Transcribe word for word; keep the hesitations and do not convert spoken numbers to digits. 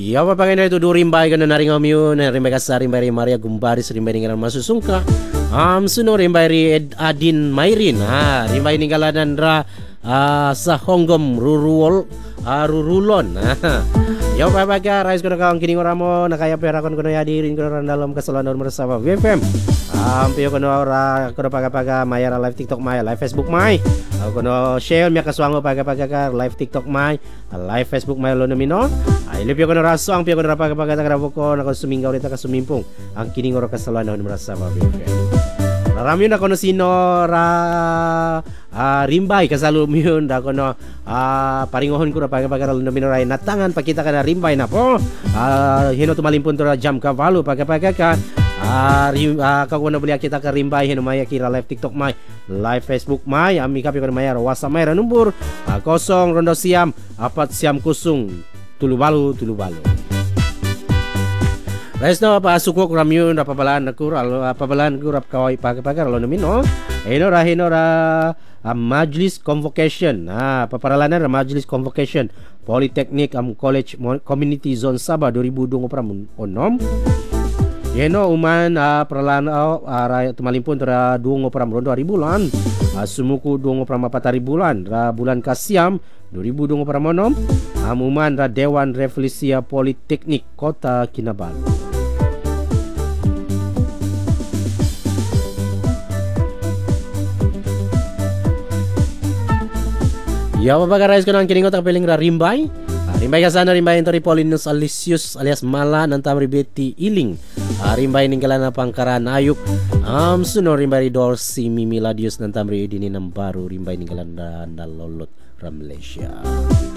Ya apa pakai itu du rimbay kana naring amyun rimbay kasar rimbay ri Maria Gumbaris rimbay ningalan masusungka am suno rimbay ri Adin Mairin ha rimbay ninggalanan ra uh, sa Honggom Ruruol uh, Rurulon ya apa pakai rais kono kaong kini oramo nakaya pera kon kono yadirin kono dalam kesalahan bersama V F M am piyo kono ora kono paga-paga maya live TikTok maya live Facebook mai kono share mi kaswango paga-paga live TikTok mai live Facebook mai lo nomino ay lipi kono raso ang piyo kono paga-paga tagrabo ko nako suminggaw rita ka sumimpong ang kini ora kasalahan bersama V F M Rami na kono sino ra uh, rimbay kasalo miyon da kono uh, paringohon ko ra pagapagaro no minoray natangan pakita ka na rimbay na po uh, hino tumalimpon to ra jam kavalo pagapagaka uh, uh, kako na bulia kita ka rimbay hino maya kira live TikTok may live Facebook may ami kapi ko na maya WhatsApp may ra numbur uh, kosong rondo siam apat siam kusung tulubalu tulubalu Rais no pa suko kramyo na pabalaan na kural pabalaan kurap kawai pagpagar lo namin no eno ra hino ra uh, Majlis Convocation ah paparalanan ra Majlis Convocation Polytechnic am College Community Zone Sabah dua ribu dua puluh enam Yeno uman uh, perlahan uh, uh, tumalimpun ra dua puluh dua ribu bulan uh, sumuku dua puluh empat bulan ra bulan kasiam dua ribu dua puluh enam amuman ra Dewan Revolusia Politeknik Kota Kinabalu Ya apa guys ko nang kiningot ang piling ra rimbay uh, rimbay ka sana rimbay ito Ripolinus Alicius alias Mala nantam ribeti iling uh, rimbay ninggalan na pangkaran ayuk am um, suno rimbay Dorsi Mimiladius nantam ri dini ng baru rimbay ninggalan na nalolot ra Malaysia